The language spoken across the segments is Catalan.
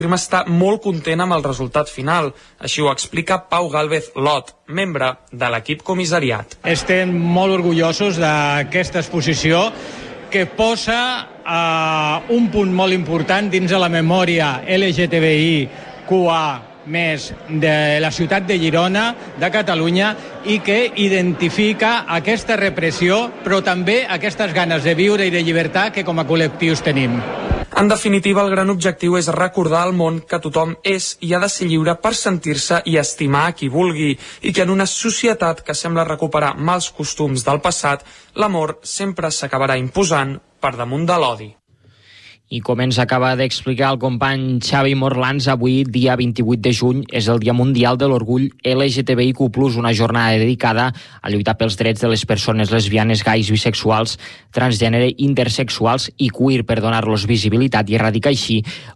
firma està molt content amb el resultat final. Així ho explica Pau Gálvez Lot, membre de l'equip comissariat. Estem molt orgullosos d'aquesta exposició que posa un punt molt important dins de la memòria LGTBI-QA més de la ciutat de Girona, de Catalunya, i que identifica aquesta repressió, però també aquestes ganes de viure i de llibertat que com a col·lectius tenim. En definitiva, el gran objectiu és recordar al món que tothom és i ha de ser lliure per sentir-se i estimar a qui vulgui, i que en una societat que sembla recuperar mals costums del passat, l'amor sempre s'acabarà imposant per damunt de l'odi. I com ens acaba d'explicar el company Xavi Morlans, avui, dia 28 de juny, és el Dia Mundial de l'Orgull LGTBIQ+, una jornada dedicada a lluitar pels drets de les persones lesbianes, gais, bisexuals, transgènere, intersexuals i queer, per donar-los visibilitat i erradicar així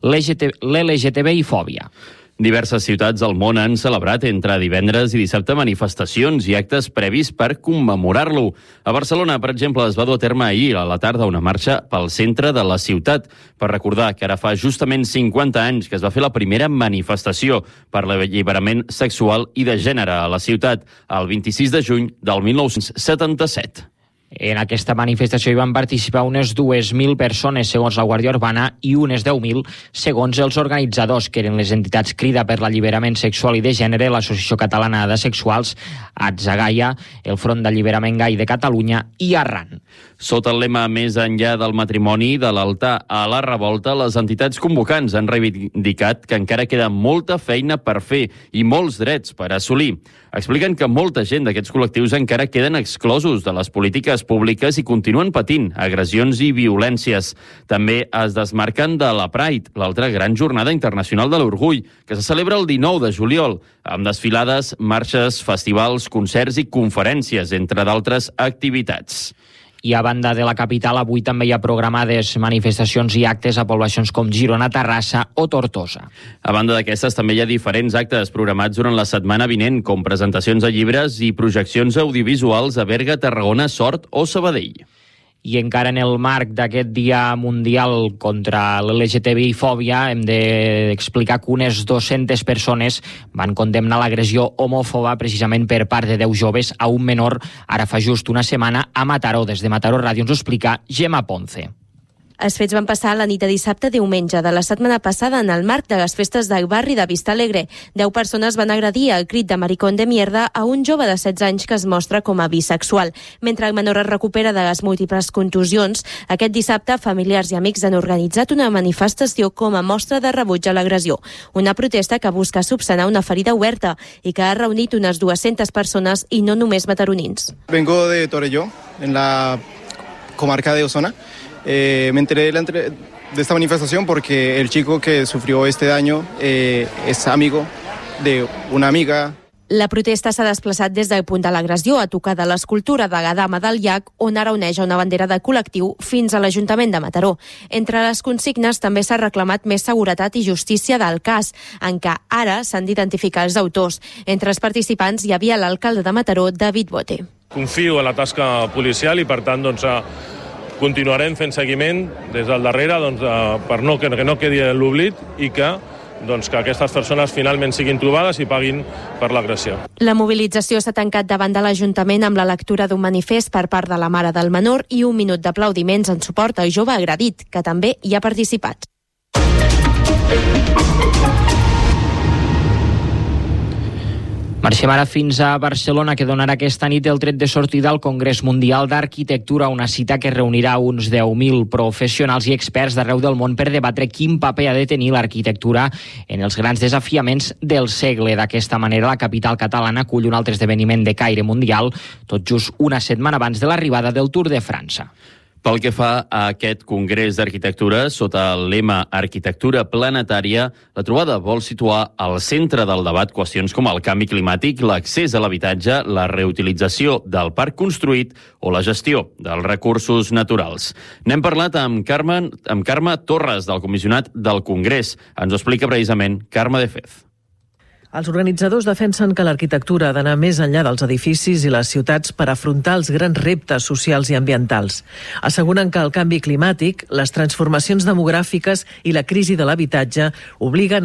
l'LGTBI-fòbia. Diverses ciutats del món han celebrat entre divendres i dissabte manifestacions i actes previs per commemorar-lo. A Barcelona, per exemple, es va dur a terme ahir a la tarda una marxa pel centre de la ciutat per recordar que ara fa justament 50 anys que es va fer la primera manifestació per l'alliberament sexual i de gènere a la ciutat, el 26 de juny del 1977. En aquesta manifestació hi van participar unes 2.000 persones, segons la Guàrdia Urbana, i unes 10.000, segons els organitzadors, que eren les entitats Crida per l'Alliberament Sexual i de Gènere, l'Associació Catalana de Sexuals, Atzagaia, el Front d'Alliberament Gai de Catalunya i Arran. Sota el lema Més enllà del matrimoni, de l'altar a la revolta, les entitats convocants han reivindicat que encara queda molta feina per fer i molts drets per assolir. Expliquen que molta gent d'aquests col·lectius encara queden exclosos de les polítiques públiques i continuen patint agressions i violències. També es desmarquen de la Pride, l'altra gran jornada internacional de l'orgull, que se celebra el 19 de juliol, amb desfilades, marxes, festivals, concerts i conferències, entre d'altres activitats. I a banda de la capital, avui també hi ha programades manifestacions i actes a poblacions com Girona, Terrassa o Tortosa. A banda d'aquestes, també hi ha diferents actes programats durant la setmana vinent, com presentacions de llibres i projeccions audiovisuals a Berga, Tarragona, Sort o Sabadell. I encara en el marc d'aquest Dia Mundial contra l'LGTBI-fòbia hem d'explicar que unes 200 persones van condemnar l'agressió homòfoba precisament per part de 10 joves a un menor ara fa just una setmana a Mataró. Des de Mataró Ràdio ens ho explica Gemma Ponce. Els fets van passar la nit de dissabte a diumenge de la setmana passada en el marc de les festes del barri de Vista Alegre. 10 persones van agredir al crit de maricón de mierda a un jove de 16 anys que es mostra com a bisexual. Mentre el menor es recupera de les múltiples contusions, aquest dissabte familiars i amics han organitzat una manifestació com a mostra de rebuig a l'agressió. Una protesta que busca subsanar una ferida oberta i que ha reunit unes 200 persones i no només mataronins. Vengo de Torelló, en la comarca de Osona. Me enteré de esta manifestación porque el chico que sufrió este daño es amigo de una amiga. La protesta s'ha desplaçat des del punt de l'agressió a tocar de l'escultura de la Dama del Llac, on ara oneja una bandera de col·lectiu, fins a l'Ajuntament de Mataró. Entre les consignes també s'ha reclamat més seguretat i justícia del cas, en què ara s'han d'identificar els autors. Entre els participants hi havia l'alcalde de Mataró, David Bote. Confio en la tasca policial i, per tant, continuarem fent seguiment des del darrere per que no quedi l'oblit i que aquestes persones finalment siguin trobades i paguin per l'agressió. La mobilització s'ha tancat davant de l'Ajuntament amb la lectura d'un manifest per part de la mare del menor i un minut d'aplaudiments en suport al jove agredit, que també hi ha participat. Marxem ara fins a Barcelona, que donarà aquesta nit el tret de sortida al Congrés Mundial d'Arquitectura, una cita que reunirà uns 10.000 professionals i experts d'arreu del món per debatre quin paper ha de tenir l'arquitectura en els grans desafiaments del segle. D'aquesta manera, la capital catalana acull un altre esdeveniment de caire mundial, tot just una setmana abans de l'arribada del Tour de França. Pel que fa a aquest Congrés d'Arquitectura, sota el lema Arquitectura Planetària, la trobada vol situar al centre del debat qüestions com el canvi climàtic, l'accés a l'habitatge, la reutilització del parc construït o la gestió dels recursos naturals. N'hem parlat amb Carme Torres, del comissionat del Congrés. Ens ho explica precisament Carme de Fez. Els organitzadors defensen que l'arquitectura ha d'anar més enllà dels edificis i les ciutats per afrontar els grans reptes socials i ambientals. Asseguren que el canvi climàtic, les transformacions demogràfiques i la crisi de l'habitatge obliguen